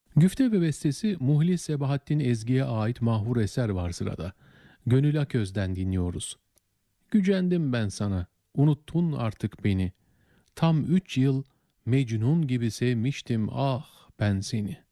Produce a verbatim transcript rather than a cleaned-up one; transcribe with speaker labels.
Speaker 1: Güfte ve bestesi Muhlis Sebahattin Ezgi'ye ait mahvur eser var sırada. Gönül Aköz'den dinliyoruz. Gücendim ben sana, unuttun artık beni. Tam üç yıl Mecnun gibi sevmiştim ah ben seni.